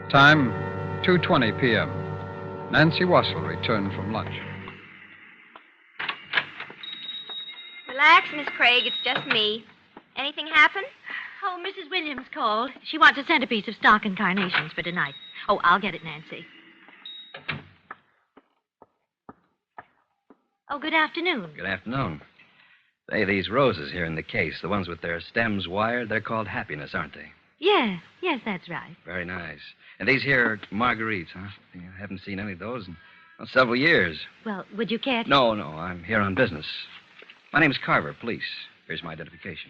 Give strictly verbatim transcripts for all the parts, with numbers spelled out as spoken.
Time, two twenty p.m. Nancy Wassell returned from lunch. Relax, Miss Craig. It's just me. Anything happen? Oh, Missus Williams called. She wants a centerpiece of stock and carnations for tonight. Oh, I'll get it, Nancy. Oh, good afternoon. Good afternoon. Say, these roses here in the case, the ones with their stems wired, they're called happiness, aren't they? Yes, yes, that's right. Very nice. And these here are marguerites, huh? I haven't seen any of those in well, several years. Well, would you care to... No, no, I'm here on business. My name's Carver, police. Here's my identification.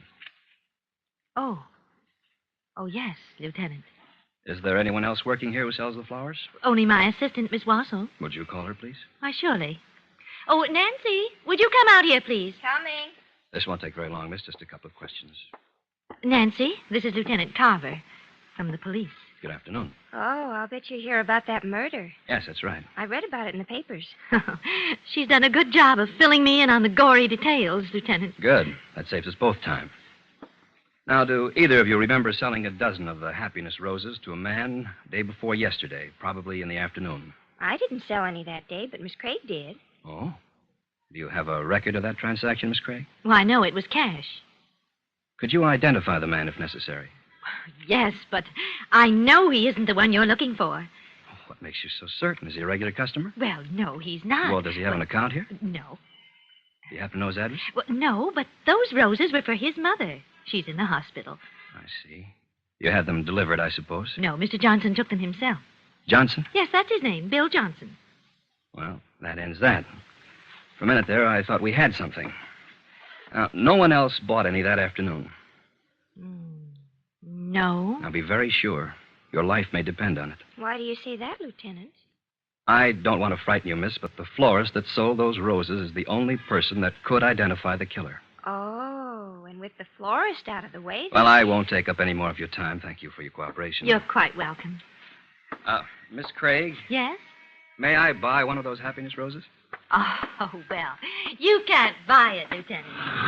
Oh. Oh, yes, Lieutenant. Is there anyone else working here who sells the flowers? Only my assistant, Miss Wassell. Would you call her, please? Why, surely. Oh, Nancy, would you come out here, please? Coming. This won't take very long, miss. Just a couple of questions. Nancy, this is Lieutenant Carver from the police. Good afternoon. Oh, I'll bet you hear about that murder. Yes, that's right. I read about it in the papers. She's done a good job of filling me in on the gory details, Lieutenant. Good. That saves us both time. Now, do either of you remember selling a dozen of the happiness roses to a man day before yesterday, probably in the afternoon? I didn't sell any that day, but Miss Craig did. Oh? Do you have a record of that transaction, Miss Craig? Why, no, it was cash. Could you identify the man if necessary? Yes, but I know he isn't the one you're looking for. Oh, what makes you so certain? Is he a regular customer? Well, no, he's not. Well, does he have Well, an account here? No. Do you happen to know his address? Well, no, but those roses were for his mother. She's in the hospital. I see. You had them delivered, I suppose? No, Mister Johnson took them himself. Johnson? Yes, that's his name, Bill Johnson. Well, that ends that. For a minute there, I thought we had something. Now, no one else bought any that afternoon. Mm, no. Now, be very sure. Your life may depend on it. Why do you say that, Lieutenant? I don't want to frighten you, miss, but the florist that sold those roses is the only person that could identify the killer. Oh, and with the florist out of the way... Well, I won't take up any more of your time. Thank you for your cooperation. You're quite welcome. Uh, Miss Craig, Yes? may I buy one of those happiness roses? Oh, well, you can't buy it, Lieutenant.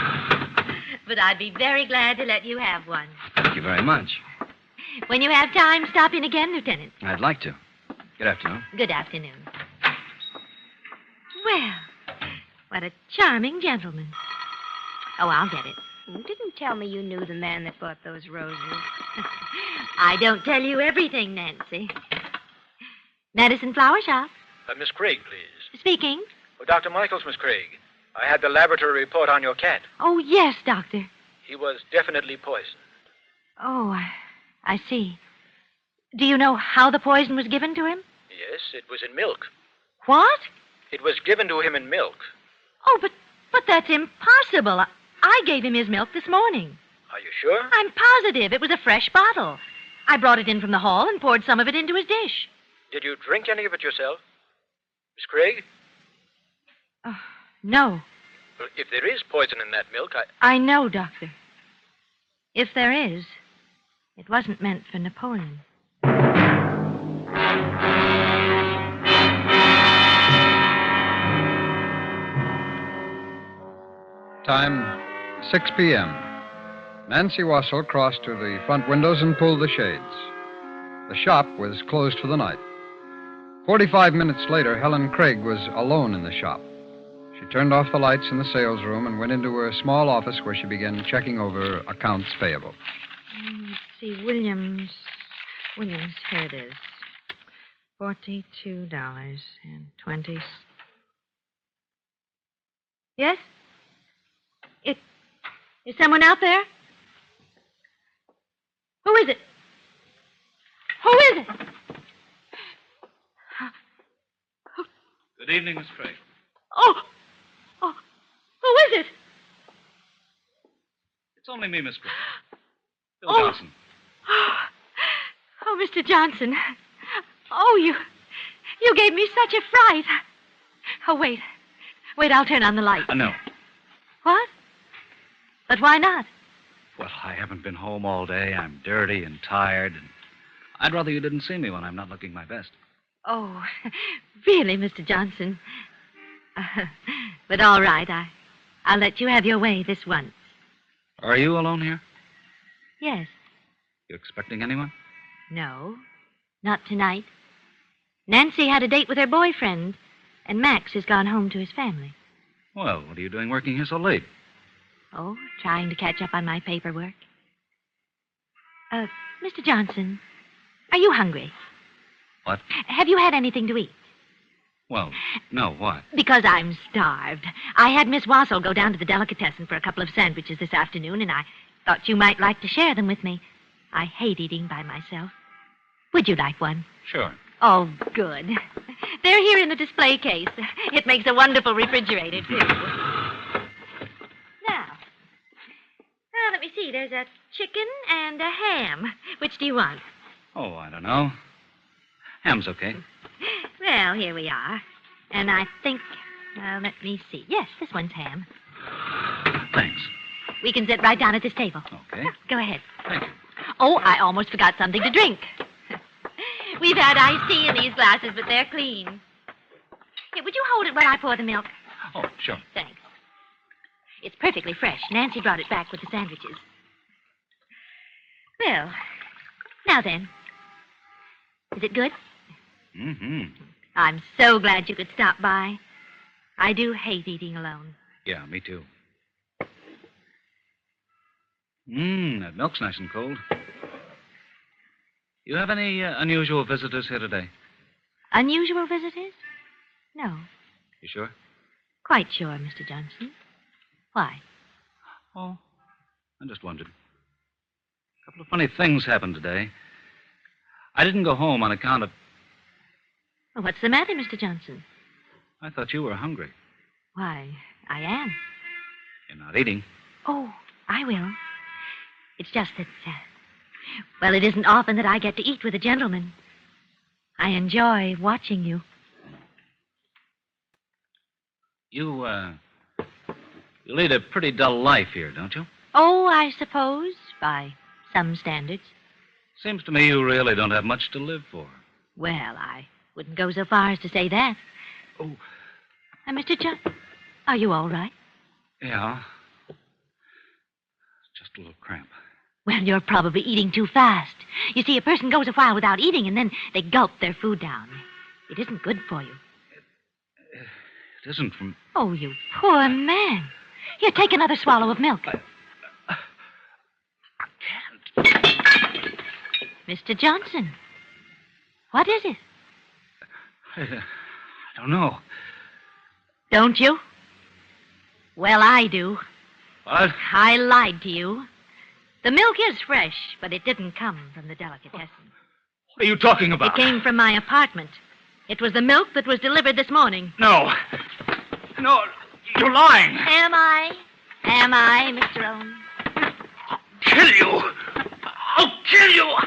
But I'd be very glad to let you have one. Thank you very much. When you have time, stop in again, Lieutenant. I'd like to. Good afternoon. Good afternoon. Well, what a charming gentleman. Oh, I'll get it. You didn't tell me you knew the man that bought those roses. I don't tell you everything, Nancy. Medicine Flower Shop. Uh, Miss Craig, please. Speaking. Oh, Doctor Michaels, Miss Craig. I had the laboratory report on your cat. Oh, yes, Doctor. He was definitely poisoned. Oh, I, I see. Do you know how the poison was given to him? Yes, it was in milk. What? It was given to him in milk. Oh, but but that's impossible. I, I gave him his milk this morning. Are you sure? I'm positive it was a fresh bottle. I brought it in from the hall and poured some of it into his dish. Did you drink any of it yourself? Miss Craig? Oh, no. Well, if there is poison in that milk, I... I know, Doctor. If there is, it wasn't meant for Napoleon. Time, six p.m. Nancy Wassell crossed to the front windows and pulled the shades. The shop was closed for the night. Forty-five minutes later, Helen Craig was alone in the shop. She turned off the lights in the sales room and went into her small office where she began checking over accounts payable. Mm, Let's see, Williams. Williams, here it is. Forty-two dollars and twenty. Yes? It is someone out there? Who is it? Who is it? Good evening, Miss Craig. Oh, oh, who is it? It's only me, Miss Craig. Bill Oh. Johnson. Oh, oh, Mister Johnson. Oh, you, you gave me such a fright. Oh, wait, wait, I'll turn on the light. Uh, no. What? But why not? Well, I haven't been home all day. I'm dirty and tired, and I'd rather you didn't see me when I'm not looking my best. Oh, really, Mister Johnson. Uh, but all right, I, I'll let you have your way this once. Are you alone here? Yes. You expecting anyone? No. Not tonight. Nancy had a date with her boyfriend, and Max has gone home to his family. Well, what are you doing working here so late? Oh, trying to catch up on my paperwork. Uh, Mister Johnson, are you hungry? What? Have you had anything to eat? Well, no, what? Because I'm starved. I had Miss Wassel go down to the delicatessen for a couple of sandwiches this afternoon, and I thought you might like to share them with me. I hate eating by myself. Would you like one? Sure. Oh, good. They're here in the display case. It makes a wonderful refrigerator, too. Now, now, let me see. There's a chicken and a ham. Which do you want? Oh, I don't know. Ham's okay. Well, here we are. And I think, well, let me see. Yes, this one's ham. Thanks. We can sit right down at this table. Okay. Go ahead. Thank you. Oh, I almost forgot something to drink. We've had iced tea in these glasses, but they're clean. Here, would you hold it while I pour the milk? Oh, sure. Thanks. It's perfectly fresh. Nancy brought it back with the sandwiches. Well, now then. Is it good? Mm-hmm. I'm so glad you could stop by. I do hate eating alone. Yeah, me too. Mmm, that milk's nice and cold. You have any uh, unusual visitors here today? Unusual visitors? No. You sure? Quite sure, Mister Johnson. Why? Oh, I just wondered. A couple of funny things happened today. I didn't go home on account of... Well, what's the matter, Mister Johnson? I thought you were hungry. Why, I am. You're not eating. Oh, I will. It's just that, uh, well, it isn't often that I get to eat with a gentleman. I enjoy watching you. You, uh... You lead a pretty dull life here, don't you? Oh, I suppose, by some standards. Seems to me you really don't have much to live for. Well, I wouldn't go so far as to say that. Oh. Uh, Mister John, are you all right? Yeah. Just a little cramp. Well, you're probably eating too fast. You see, a person goes a while without eating, and then they gulp their food down. It isn't good for you. It isn't from... Oh, you poor man. Here, take another swallow of milk. I, I can't. Mister Johnson, what is it? I, uh, I don't know. Don't you? Well, I do. What? I lied to you. The milk is fresh, but it didn't come from the delicatessen. What are you talking It about? came from my apartment. It was the milk that was delivered this morning. No. No, you're lying. Am I? Am I, Mister Owen? I'll kill you. I'll kill you.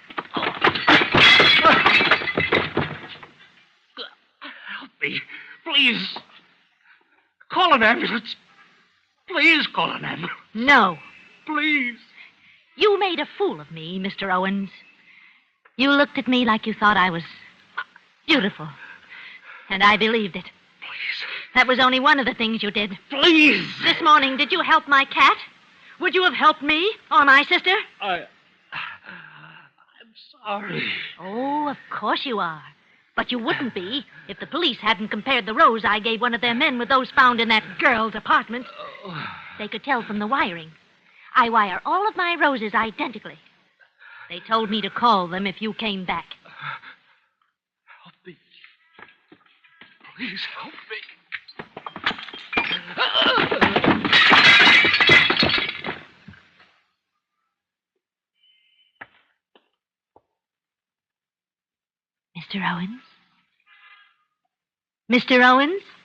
Help me. Please. Call an ambulance. Please call an ambulance. No. Please. You made a fool of me, Mister Owens. You looked at me like you thought I was beautiful. And I believed it. Please. That was only one of the things you did. Please. This morning, did you help my cat? Would you have helped me or my sister? I... I'm sorry. Oh, of course you are. But you wouldn't be if the police hadn't compared the rose I gave one of their men with those found in that girl's apartment. They could tell from the wiring. I wire all of my roses identically. They told me to call them if you came back. Help me. Please help me. Mister Owens? Mister Owens?